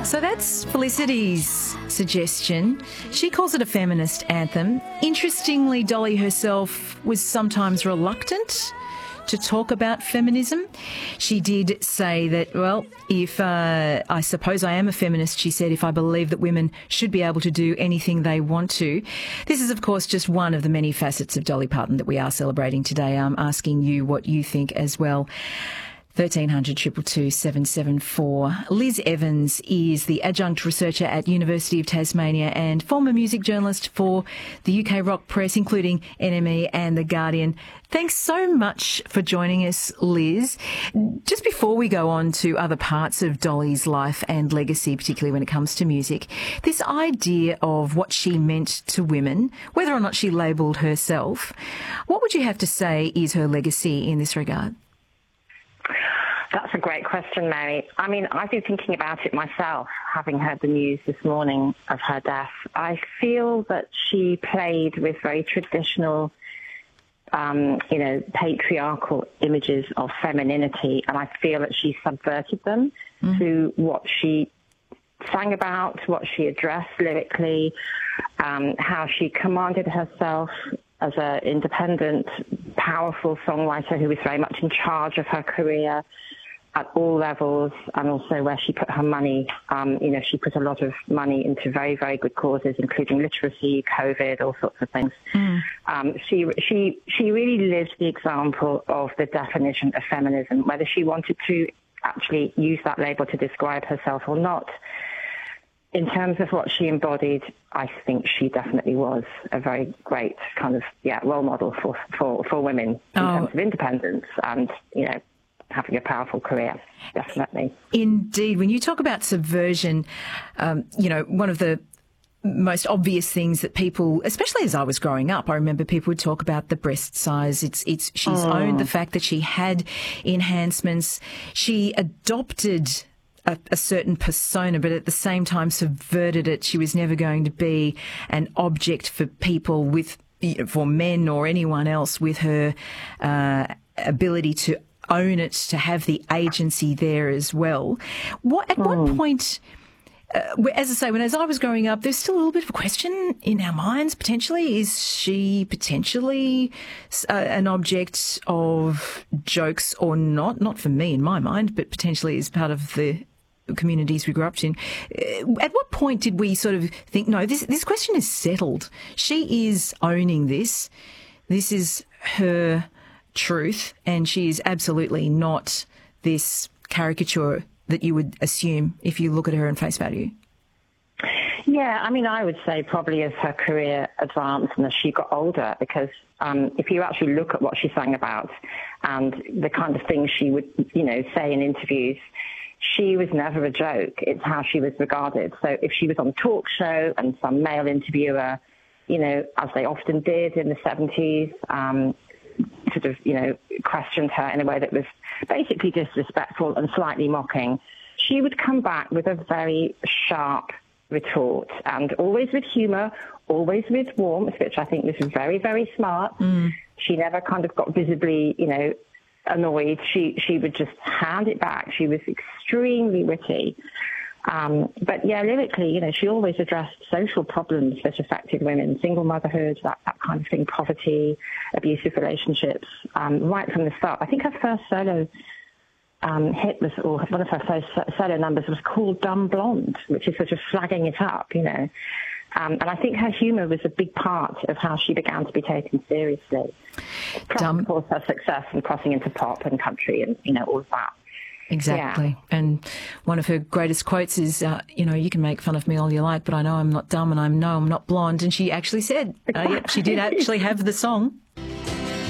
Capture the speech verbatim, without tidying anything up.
So that's Felicity's suggestion. She calls it a feminist anthem. Interestingly, Dolly herself was sometimes reluctant to talk about feminism. She did say that, well, if uh, I suppose I am a feminist, she said, if I believe that women should be able to do anything they want to. This is, of course, just one of the many facets of Dolly Parton that we are celebrating today. I'm asking you what you think as well. thirteen hundred, two two two, seven seven four. Liz Evans is the adjunct researcher at University of Tasmania and former music journalist for the U K Rock Press, including N M E and The Guardian. Thanks so much for joining us, Liz. Just before we go on to other parts of Dolly's life and legacy, particularly when it comes to music, this idea of what she meant to women, whether or not she labelled herself, what would you have to say is her legacy in this regard? That's a great question, Mary. I mean, I've been thinking about it myself, having heard the news this morning of her death. I feel that she played with very traditional, um, you know, patriarchal images of femininity, and I feel that she subverted them mm. to what she sang about, what she addressed lyrically, um, how she commanded herself as an independent, powerful songwriter who was very much in charge of her career at all levels, and also where she put her money. Um, you know, she put a lot of money into very, very good causes, including literacy, COVID, all sorts of things. Mm. Um, she, she, she really lived the example of the definition of feminism, whether she wanted to actually use that label to describe herself or not. In terms of what she embodied, I think she definitely was a very great kind of, yeah, role model for, for, for women in oh. terms of independence and, you know, having a powerful career, definitely. Indeed. When you talk about subversion, um, you know, one of the most obvious things that people, especially as I was growing up, I remember people would talk about the breast size. It's, it's, she's oh. owned the fact that she had enhancements. She adopted A, a certain persona, but at the same time subverted it. She was never going to be an object for people with, for men or anyone else, with her uh, ability to own it, to have the agency there as well. What at mm. what point, uh, as I say, when as I was growing up, there's still a little bit of a question in our minds. Potentially, is she potentially uh, an object of jokes or not? Not for me in my mind, but potentially as part of the communities we grew up in. At what point did we sort of think, no, this this question is settled. She is owning this. This is her truth, and she is absolutely not this caricature that you would assume if you look at her in face value. Yeah, I mean, I would say probably as her career advanced and as she got older, because um, if you actually look at what she sang about and the kind of things she would, you know, say in interviews, she was never a joke. It's how she was regarded. So if she was on a talk show and some male interviewer, you know, as they often did in the seventies, um, sort of, you know, questioned her in a way that was basically disrespectful and slightly mocking, she would come back with a very sharp retort, and always with humour, always with warmth, which I think was very, very smart. Mm. She never kind of got visibly, you know, annoyed. She she would just hand it back. She was extremely witty. Um, but yeah, lyrically, you know, she always addressed social problems that affected women, single motherhood, that, that kind of thing, poverty, abusive relationships, um, right from the start. I think her first solo um, hit was, or one of her first solo numbers was called Dumb Blonde, which is sort of flagging it up, you know. Um, and I think her humour was a big part of how she began to be taken seriously. Plus, Dumb. Of course, her success and crossing into pop and country and, you know, all of that. Exactly. Yeah. And one of her greatest quotes is, uh, you know, you can make fun of me all you like, but I know I'm not dumb and I know I'm not blonde. And she actually said, uh, yeah, she did actually have the song